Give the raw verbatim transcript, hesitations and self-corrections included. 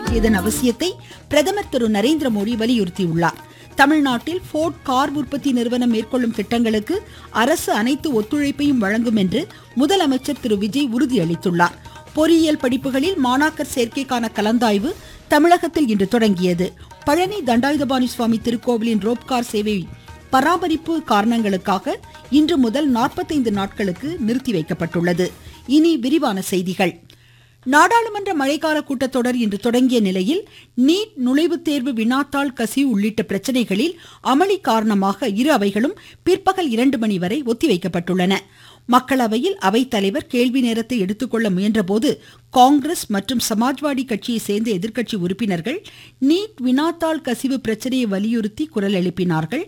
நிறைவேற்றியதன் அவசியத்தை பிரதமர் திரு நரேந்திர மோடி வலியுறுத்தியுள்ளார். தமிழ்நாட்டில் போர்ட் கார் உற்பத்தி நிறுவனம் மேற்கொள்ளும் திட்டங்களுக்கு அரசு அனைத்து ஒத்துழைப்பையும் வழங்கும் என்று முதலமைச்சர் திரு விஜய் உறுதியளித்துள்ளார். பொறியியல் படிப்புகளில் மாணாக்கர் சேர்க்கைக்கான கலந்தாய்வு தமிழகத்தில் இன்று தொடங்கியது. பழனி தண்டாயுதபாணி சுவாமி திருக்கோவிலின் ரோப்கார் சேவை பராமரிப்பு காரணங்களுக்காக இன்று முதல் நாற்பத்தைந்து நாட்களுக்கு நிறுத்தி வைக்கப்பட்டுள்ளது. இனி விரிவான செய்திகள். நாடாளுமன்ற மழைக்கால கூட்டத்தொடர் இன்று தொடங்கிய நிலையில் நீட் நுழைவுத் தேர்வு வினாத்தாள் கசிவு உள்ளிட்ட பிரச்சனைகளில் அமளி காரணமாக இரு அவைகளும் பிற்பகல் இரண்டு மணி வரை ஒத்திவைக்கப்பட்டுள்ளன. மக்களவையில் அவைத்தலைவர் கேள்வி நேரத்தை எடுத்துக்கொள்ள முயன்றபோது காங்கிரஸ் மற்றும் சமாஜ்வாடி கட்சியை சேர்ந்த எதிர்க்கட்சி உறுப்பினர்கள் நீட் வினாத்தாள் கசிவு பிரச்சனையை வலியுறுத்தி குரல் எழுப்பினார்கள்.